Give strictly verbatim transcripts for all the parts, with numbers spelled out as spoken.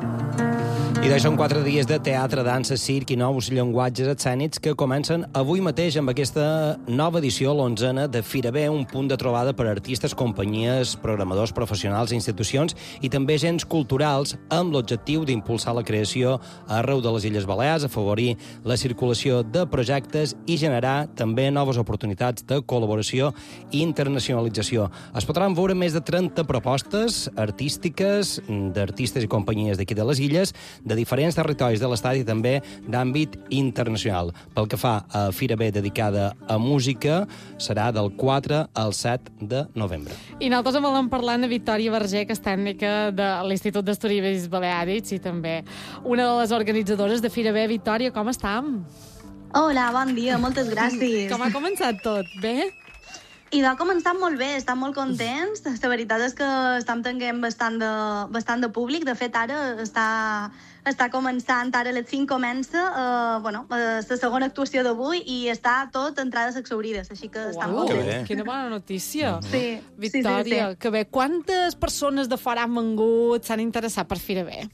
I doncs són quatre dies de teatre, dansa, circ i nous llenguatges escènics que comencen avui mateix amb aquesta nova edició, l'onzena, de Fira B, un punt de trobada per a artistes, companyies, programadors professionals, institucions i també agents culturals amb l'objectiu d'impulsar la creació arreu de les Illes Balears, afavorir la circulació de projectes i generar també noves oportunitats de col·laboració i internacionalització. Es podran veure més de trenta propostes artístiques d'artistes i companyies d'aquí de les Illes, de diferents territoris de l'Estat i també d'àmbit internacional. Pel que fa a Fira B dedicada a música, serà del quatre al set de novembre. I nosaltres en volem parlar amb Victòria Verger, que és tècnica de l'Institut d'Estudis Baleàrics i també una de les organitzadores de Fira B. Victòria, com estem? Hola, bon dia, moltes gràcies. Com ha començat tot? Bé? I va començar molt bé, estem molt contents. La veritat és que estem tenint bastant de, bastant de públic. De fet, ara està, està començant, ara a les cinc comença eh, bueno, eh, la segona actuació d'avui i està tot entrades exhaurides, així que estem Uau, contents. quina bona notícia. Sí, Victòria, sí, sí, sí. que bé. Quantes persones de fora han vengut, s'han interessat per Fira B?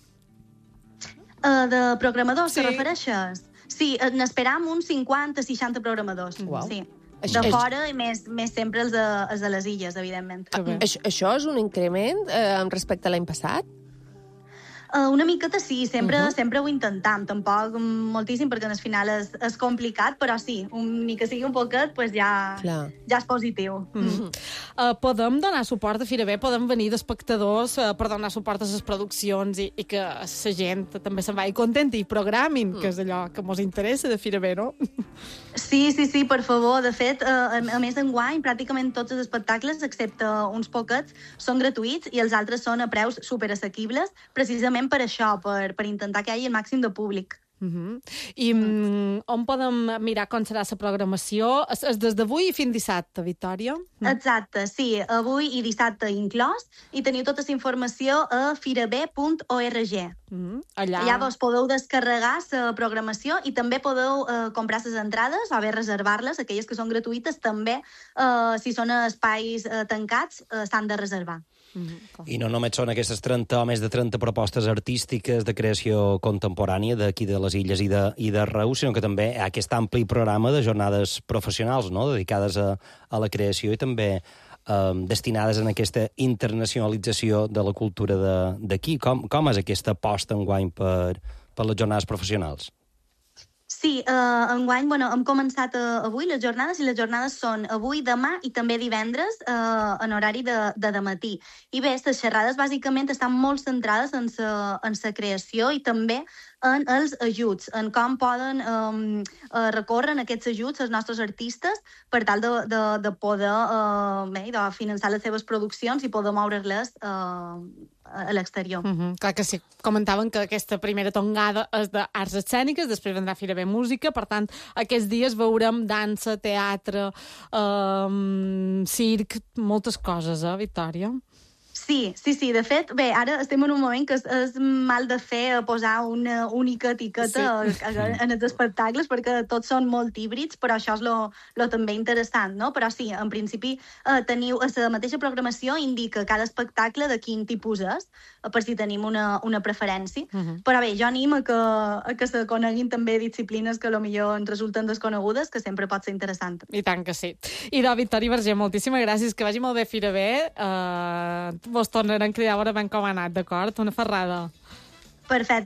Uh, de programadors, Sí. te refereixes? Sí, eh, n'esperam uns cinquanta seixanta programadors. Uau. Sí. Això- De fora i més, més sempre els de, els de les illes, evidentment. Que bé. Això, això és un increment eh, respecte a l'any passat? Uh, una miqueta sí, sempre, uh Mhm. -huh. sempre ho intentam, tampoc moltíssim perquè al final és, és complicat, però sí, un, ni que sigui un poquet, pues ja, Clar. ja és positiu. Mm -hmm. uh, podem donar suport a Fira B, podem venir d'espectadors uh, per donar suport a les produccions i, i que la gent també se'n vagi contenta i programin, mm. que és allò que mos interessa de Fira B, no? Sí, sí, sí, per favor. De fet, uh, a, a més d'enguany, pràcticament tots els espectacles, excepte uns poquets, són gratuïts i els altres són a preus superassequibles, precisament per això, per, per intentar que hi hagi el màxim de públic. Uh -huh. I mm, on podem mirar com serà la programació? És, és des d'avui fins dissabte, Victòria? Mm. Exacte, sí, avui i dissabte inclòs, i teniu tota la informació a firab punt org. Mm. Allà... Allà vos podeu descarregar la programació i també podeu eh, comprar les entrades o bé reservar-les, aquelles que són gratuïtes, també, eh, si són a espais eh, tancats, eh, s'han de reservar. Mm. I no només són aquestes trenta o més de trenta propostes artístiques de creació contemporània d'aquí de les Illes i de, i de Reus, sinó que també hi ha aquest ampli programa de jornades professionals, no?, dedicades a, a la creació i també eh, destinades en aquesta internacionalització de la cultura d'aquí. Com, com és aquesta aposta enguany per, per les jornades professionals? Sí, eh, enguany, bueno, hem començat eh, avui les jornades i les jornades són avui, demà i també divendres eh, en horari de, de dematí. I bé, les xerrades bàsicament estan molt centrades en la en sa creació i també en els ajuts, en com poden eh, eh, recórrer en aquests ajuts els nostres artistes per tal de, de, de poder eh, bé, de finançar les seves produccions i poder moure-les eh, a l'exterior. Mm -hmm. Clar que sí. Comentaven que aquesta primera tongada és d'arts escèniques, després vendrà Fira B Música, per tant, aquests dies veurem dansa, teatre, um, circ, moltes coses, eh, Victòria? Sí, sí, sí. De fet, bé, ara estem en un moment que és, és mal de fer posar una única etiqueta sí. en els espectacles, perquè tots són molt híbrids, però això és lo, lo també interessant, no? Però sí, en principi, eh, teniu, la mateixa programació indica cada espectacle de quin tipus és, per si tenim una, una preferència. Uh -huh. Però bé, jo animo a que, a que se coneguin també disciplines que potser ens resulten desconegudes, que sempre pot ser interessant. I tant que sí. I de Victòria Verger, moltíssimes gràcies, que vagi molt bé Fira B. Uh, vos tornaran a cridar, ara ben com ha anat, d'acord? Una ferrada. Perfecte.